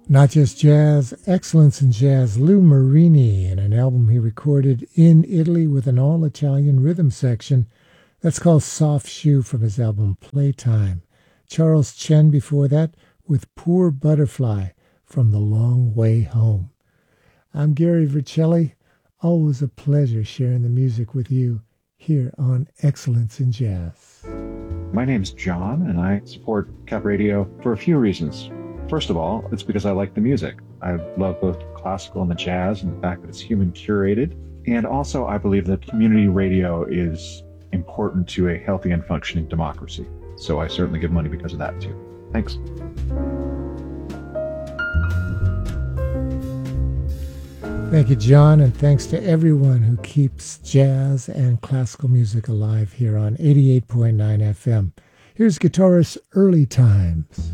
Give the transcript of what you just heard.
Not just jazz, excellence in jazz. Lou Marini in an album he recorded in Italy with an all-Italian rhythm section. That's called Soft Shoe from his album Playtime. Charles Chen before that with Poor Butterfly from The Long Way Home. I'm Gary Vercelli. Always a pleasure sharing the music with you here on Excellence in Jazz. My name's John, and I support Cap Radio for a few reasons. First of all, it's because I like the music. I love both classical and the jazz and the fact that it's human curated. And also, I believe that community radio is important to a healthy and functioning democracy. So I certainly give money because of that, too. Thanks. Thank you, John, and thanks to everyone who keeps jazz and classical music alive here on 88.9 FM. Here's guitarist Early Times.